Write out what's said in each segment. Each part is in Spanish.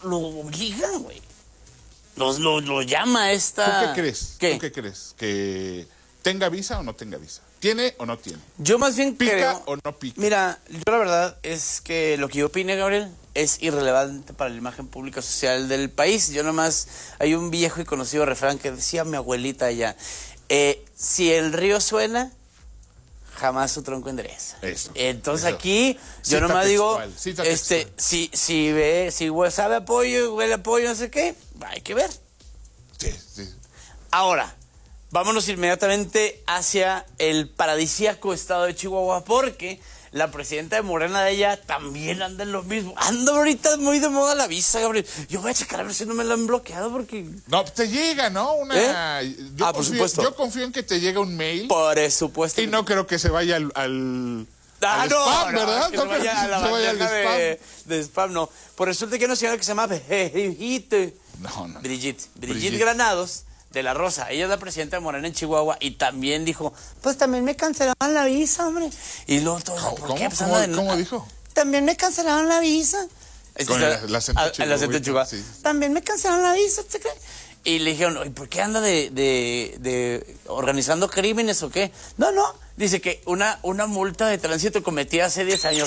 lo obligan, güey. Lo llama esta... ¿Tú qué crees? ¿Qué? ¿Tú qué crees? ¿Que tenga visa o no tenga visa? ¿Tiene o no tiene? Yo más bien ¿Pica creo... o no pica? Mira, yo la verdad es que lo que yo opine, Gabriel, es irrelevante para la imagen pública social del país. Yo nomás... Hay un viejo y conocido refrán que decía mi abuelita allá. Si el río suena, jamás su tronco endereza. Eso. Entonces eso. aquí, yo Cita nomás digo, textual, cita textual. si sabe apoyo, huele apoyo, no sé qué, hay que ver. Sí. Ahora, vámonos inmediatamente hacia el paradisíaco estado de Chihuahua, porque la presidenta de Morena de ella también anda en lo mismo. Anda ahorita muy de moda la visa, Gabriel. Yo voy a checar a ver si no me la han bloqueado porque... No, te llega, ¿no? Por supuesto. Yo confío en que te llega un mail. Por supuesto. Y no creo que se vaya al spam, ¿verdad? Que no vaya a la se vaya al bandeja de spam, no. Por resulta que hay una señora que se llama Brigitte. No. Brigitte Granados, de La Rosa. Ella es la presidenta de Morena en Chihuahua y también dijo, pues también me cancelaron la visa, hombre. Y luego todo, ¿por qué? ¿Cómo dijo? También me cancelaron la visa. Con el acento Chihuahua. Sí. También me cancelaron la visa, ¿usted cree? Y le dijeron, ¿y por qué anda de organizando crímenes o qué? No, dice que una multa de tránsito cometida hace 10 años.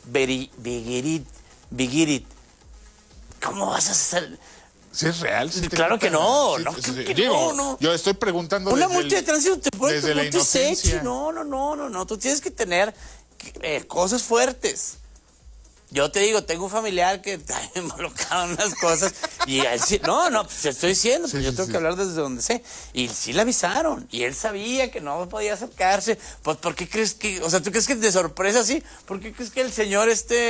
Bigirit. ¿Cómo vas a hacer? ¿Sí es real? ¿Sí claro que no. No. Yo estoy preguntando una multa de tránsito te puede desde la inocencia. No. Tú tienes que tener cosas fuertes. Yo te digo, tengo un familiar que me involucraron unas cosas y él sí, pues te estoy diciendo, pues yo tengo que hablar desde donde sé. Y sí le avisaron y él sabía que no podía acercarse. Pues, ¿por qué crees que, o sea, tú crees que de sorpresa así? ¿Por qué crees que el señor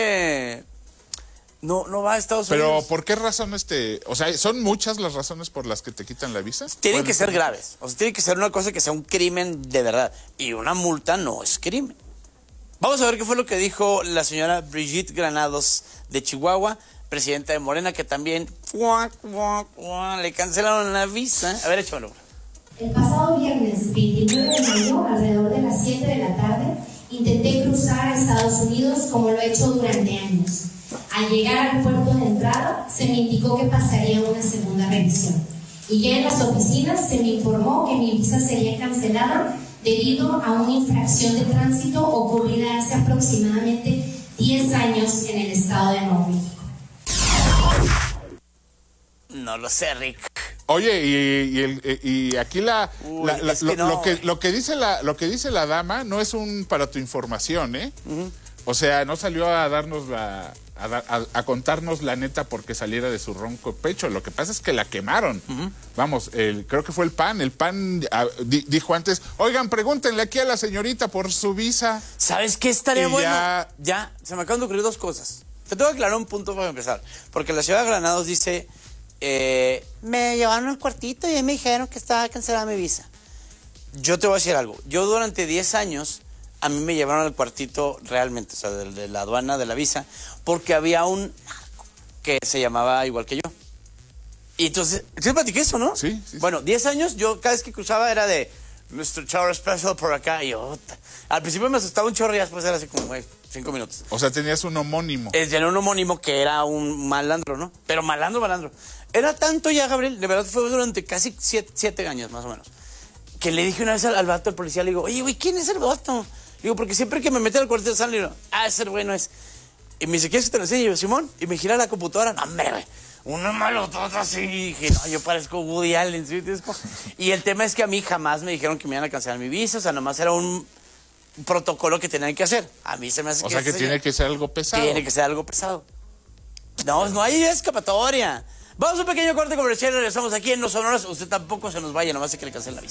no va a Estados Unidos? Pero, ¿por qué razón o sea, son muchas las razones por las que te quitan la visa? Tienen que ser graves, o sea, tiene que ser una cosa que sea un crimen de verdad y una multa no es crimen. Vamos a ver qué fue lo que dijo la señora Brigitte Granados de Chihuahua, presidenta de Morena, que también le cancelaron la visa. A ver, échamelo. El pasado viernes 29 de mayo, alrededor de las 7 de la tarde, intenté cruzar a Estados Unidos como lo he hecho durante años. Al llegar al puerto de entrada, se me indicó que pasaría una segunda revisión. Y ya en las oficinas se me informó que mi visa sería cancelada debido a una infracción de tránsito ocurrida hace aproximadamente 10 años en el estado de Nuevo México. No lo sé, Rick. Oye, y aquí lo que dice la dama no es para tu información, ¿eh? O sea, no salió a darnos a contarnos la neta porque saliera de su ronco pecho. Lo que pasa es que la quemaron. Vamos, creo que fue el PAN. El PAN dijo antes, oigan, pregúntenle aquí a la señorita por su visa. ¿Sabes qué estaría bueno? Ya, se me acaban de ocurrir dos cosas. Te tengo que aclarar un punto para empezar. Porque la ciudad de Granados dice, me llevaron al cuartito y me dijeron que estaba cancelada mi visa. Yo te voy a decir algo. Yo durante 10 años... a mí me llevaron al cuartito realmente, o sea, de la aduana, de la visa, porque había un que se llamaba igual que yo. Y entonces, ¿sí platiqué eso, no? Sí. Bueno, 10 años, yo cada vez que cruzaba era de Mr. Chorro Special por acá, y yo, al principio me asustaba un chorro y después era así como, 5 minutos. O sea, tenías un homónimo. Tenía un homónimo que era un malandro, ¿no? Pero malandro. Era tanto ya, Gabriel, de verdad fue durante casi 7 años, más o menos, que le dije una vez al vato, al policía, le digo, oye, güey, ¿quién es el vato? Digo, porque siempre que me mete al cuartel de San Luis, ese bueno es. Y me dice, ¿quieres que te lo enseñe? Y yo, Simón, y me gira la computadora. No, hombre, güey, una malotota así. Y dije, no, yo parezco Woody Allen. ¿Sí? Y el tema es que a mí jamás me dijeron que me iban a cancelar mi visa. O sea, nomás era un protocolo que tenían que hacer. A mí se me hace O sea, que tiene que ser algo pesado. Tiene que ser algo pesado. No hay escapatoria. Vamos a un pequeño corte comercial y regresamos aquí en Los Sonoros. Usted tampoco se nos vaya, nomás hay que le cancelen la visa.